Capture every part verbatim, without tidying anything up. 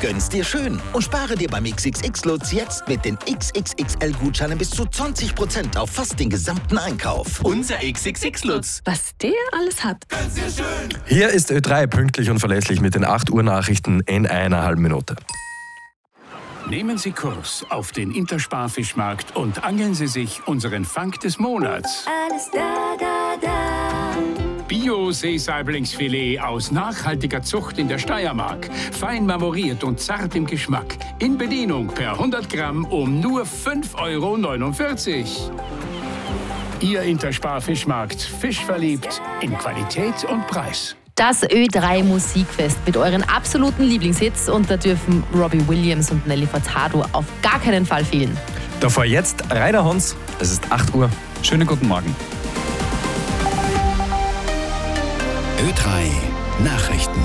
Gönn's dir schön und spare dir beim X X X-Lutz jetzt mit den X X X L-Gutscheinen bis zu zwanzig Prozent auf fast den gesamten Einkauf. Unser X X X-Lutz. Was der alles hat. Gönn's dir schön. Hier ist Ö drei pünktlich und verlässlich mit den acht Uhr Nachrichten in einer halben Minute. Nehmen Sie Kurs auf den Interspar-Fischmarkt und angeln Sie sich unseren Fang des Monats. Alles da, da, da. Bio-Seesaiblingsfilet aus nachhaltiger Zucht in der Steiermark. Fein marmoriert und zart im Geschmack. In Bedienung per hundert Gramm um nur fünf Euro neunundvierzig. Ihr Interspar-Fischmarkt. Fisch verliebt in Qualität und Preis. Das Ö drei Musikfest mit euren absoluten Lieblingshits, und da dürfen Robbie Williams und Nelly Furtado auf gar keinen Fall fehlen. Davor jetzt Rainer Hons, es ist acht Uhr. Schönen guten Morgen. Ö drei Nachrichten.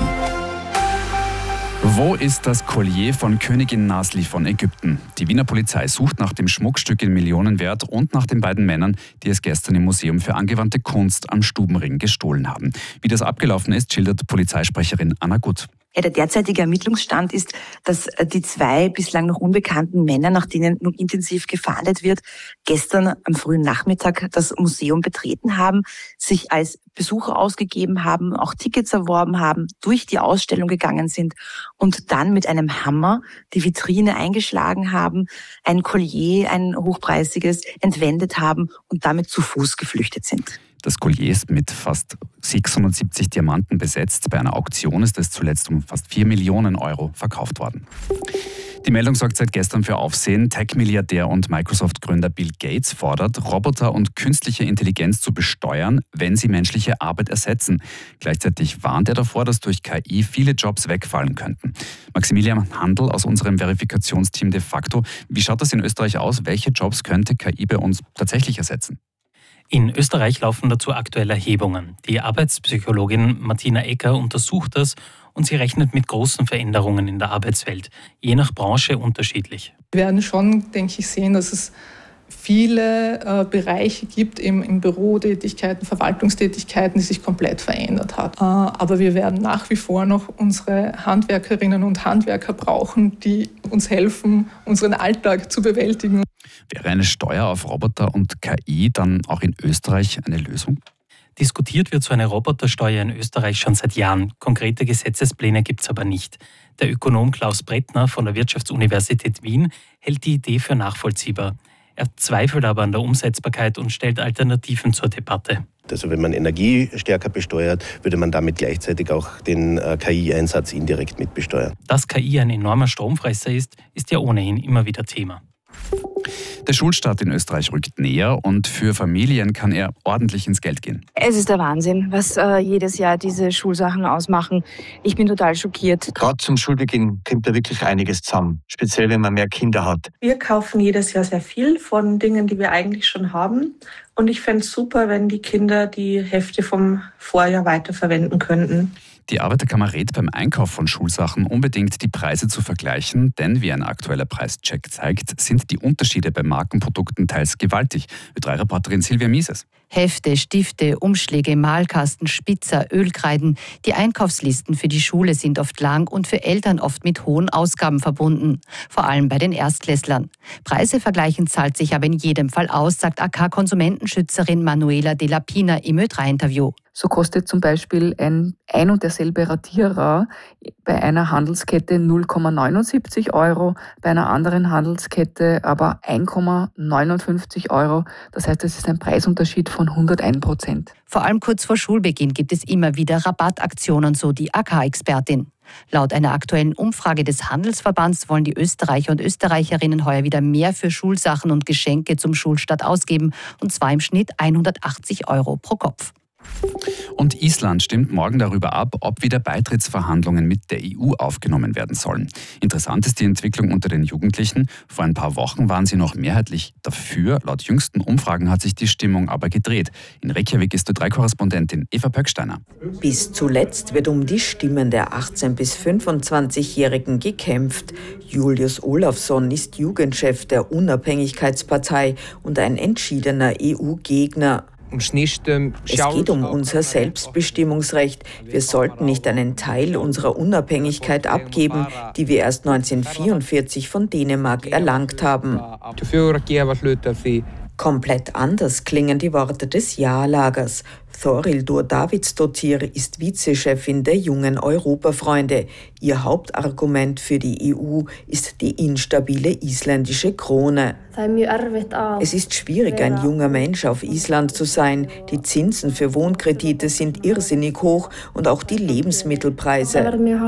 Wo ist das Collier von Königin Nasli von Ägypten? Die Wiener Polizei sucht nach dem Schmuckstück in Millionenwert und nach den beiden Männern, die es gestern im Museum für angewandte Kunst am Stubenring gestohlen haben. Wie das abgelaufen ist, schildert Polizeisprecherin Anna Gut. Ja, der derzeitige Ermittlungsstand ist, dass die zwei bislang noch unbekannten Männer, nach denen nun intensiv gefahndet wird, gestern am frühen Nachmittag das Museum betreten haben, sich als Besucher ausgegeben haben, auch Tickets erworben haben, durch die Ausstellung gegangen sind und dann mit einem Hammer die Vitrine eingeschlagen haben, ein Collier, ein hochpreisiges, entwendet haben und damit zu Fuß geflüchtet sind. Das Collier ist mit fast sechshundertsiebzig Diamanten besetzt. Bei einer Auktion ist es zuletzt um fast vier Millionen Euro verkauft worden. Die Meldung sorgt seit gestern für Aufsehen. Tech-Milliardär und Microsoft-Gründer Bill Gates fordert, Roboter und künstliche Intelligenz zu besteuern, wenn sie menschliche Arbeit ersetzen. Gleichzeitig warnt er davor, dass durch K I viele Jobs wegfallen könnten. Maximilian Handel aus unserem Verifikationsteam de facto. Wie schaut das in Österreich aus? Welche Jobs könnte K I bei uns tatsächlich ersetzen? In Österreich laufen dazu aktuell Erhebungen. Die Arbeitspsychologin Martina Ecker untersucht das und sie rechnet mit großen Veränderungen in der Arbeitswelt, je nach Branche unterschiedlich. Wir werden schon, denke ich, sehen, dass es viele äh, Bereiche gibt, eben in Bürotätigkeiten, Verwaltungstätigkeiten, die sich komplett verändert haben. Äh, aber wir werden nach wie vor noch unsere Handwerkerinnen und Handwerker brauchen, die uns helfen, unseren Alltag zu bewältigen. Wäre eine Steuer auf Roboter und K I dann auch in Österreich eine Lösung? Diskutiert wird so eine Robotersteuer in Österreich schon seit Jahren. Konkrete Gesetzespläne gibt es aber nicht. Der Ökonom Klaus Brettner von der Wirtschaftsuniversität Wien hält die Idee für nachvollziehbar. Er zweifelt aber an der Umsetzbarkeit und stellt Alternativen zur Debatte. Also wenn man Energie stärker besteuert, würde man damit gleichzeitig auch den K I-Einsatz indirekt mitbesteuern. Dass K I ein enormer Stromfresser ist, ist ja ohnehin immer wieder Thema. Der Schulstart in Österreich rückt näher und für Familien kann er ordentlich ins Geld gehen. Es ist der Wahnsinn, was äh, jedes Jahr diese Schulsachen ausmachen. Ich bin total schockiert. Gerade zum Schulbeginn kommt da wirklich einiges zusammen, speziell wenn man mehr Kinder hat. Wir kaufen jedes Jahr sehr viel von Dingen, die wir eigentlich schon haben. Und ich fände es super, wenn die Kinder die Hefte vom Vorjahr weiterverwenden könnten. Die Arbeiterkammer rät beim Einkauf von Schulsachen unbedingt, die Preise zu vergleichen, denn wie ein aktueller Preischeck zeigt, sind die Unterschiede bei Markenprodukten teils gewaltig. Ö drei Reporterin Silvia Mieses. Hefte, Stifte, Umschläge, Malkasten, Spitzer, Ölkreiden. Die Einkaufslisten für die Schule sind oft lang und für Eltern oft mit hohen Ausgaben verbunden. Vor allem bei den Erstklässlern. Preise vergleichen zahlt sich aber in jedem Fall aus, sagt A K-Konsumentenschützerin Manuela de la Pina im Ö drei Interview. So kostet zum Beispiel ein ein und derselbe Radierer bei einer Handelskette null Komma neunundsiebzig Euro, bei einer anderen Handelskette aber ein Komma neunundfünfzig Euro. Das heißt, es ist ein Preisunterschied von hunderteins Prozent. Vor allem kurz vor Schulbeginn gibt es immer wieder Rabattaktionen, so die A K-Expertin. Laut einer aktuellen Umfrage des Handelsverbands wollen die Österreicher und Österreicherinnen heuer wieder mehr für Schulsachen und Geschenke zum Schulstart ausgeben, und zwar im Schnitt hundertachtzig Euro pro Kopf. Und Island stimmt morgen darüber ab, ob wieder Beitrittsverhandlungen mit der E U aufgenommen werden sollen. Interessant ist die Entwicklung unter den Jugendlichen. Vor ein paar Wochen waren sie noch mehrheitlich dafür. Laut jüngsten Umfragen hat sich die Stimmung aber gedreht. In Reykjavik ist Ö drei Korrespondentin Eva Pöcksteiner. Bis zuletzt wird um die Stimmen der achtzehn- bis fünfundzwanzigjährigen gekämpft. Julius Olafsson ist Jugendchef der Unabhängigkeitspartei und ein entschiedener E U-Gegner. Es geht um unser Selbstbestimmungsrecht. Wir sollten nicht einen Teil unserer Unabhängigkeit abgeben, die wir erst neunzehnhundertvierundvierzig von Dänemark erlangt haben. Komplett anders klingen die Worte des Ja-Lagers. Þorildur Davidsdottir ist Vizechefin der Jungen Europafreunde. Ihr Hauptargument für die E U ist die instabile isländische Krone. Es ist schwierig, ein junger Mensch auf Island zu sein. Die Zinsen für Wohnkredite sind irrsinnig hoch und auch die Lebensmittelpreise.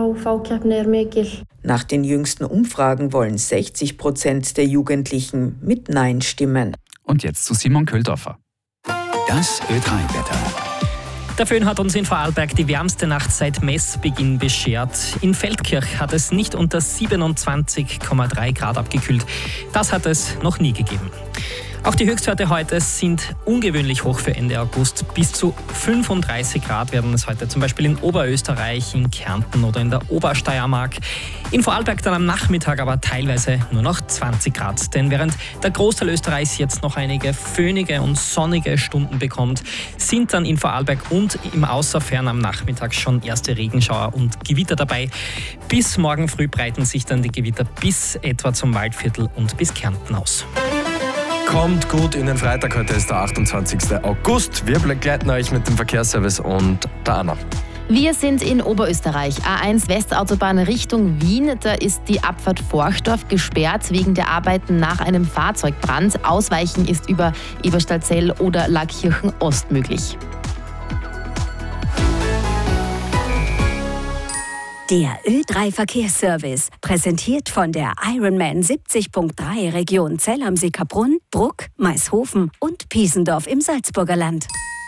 Nach den jüngsten Umfragen wollen sechzig Prozent der Jugendlichen mit Nein stimmen. Und jetzt zu Simon Köldorfer. Das Ö drei Wetter. Der Föhn hat uns in Vorarlberg die wärmste Nacht seit Messbeginn beschert. In Feldkirch hat es nicht unter siebenundzwanzig Komma drei Grad abgekühlt. Das hat es noch nie gegeben. Auch die Höchstwerte heute sind ungewöhnlich hoch für Ende August. Bis zu fünfunddreißig Grad werden es heute zum Beispiel in Oberösterreich, in Kärnten oder in der Obersteiermark. In Vorarlberg dann am Nachmittag aber teilweise nur noch zwanzig Grad. Denn während der Großteil Österreichs jetzt noch einige föhnige und sonnige Stunden bekommt, sind dann in Vorarlberg und im Außerfern am Nachmittag schon erste Regenschauer und Gewitter dabei. Bis morgen früh breiten sich dann die Gewitter bis etwa zum Waldviertel und bis Kärnten aus. Kommt gut in den Freitag, heute ist der achtundzwanzigster August. Wir begleiten euch mit dem Verkehrsservice und der Anna. Wir sind in Oberösterreich, A eins Westautobahn Richtung Wien. Da ist die Abfahrt Forchdorf gesperrt wegen der Arbeiten nach einem Fahrzeugbrand. Ausweichen ist über Eberstadt-Zell oder Lackirchen Ost möglich. Der Ö drei Verkehrsservice, präsentiert von der Ironman siebzig Punkt drei Region Zell am See Kaprun, Bruck, Maishofen und Piesendorf im Salzburger Land.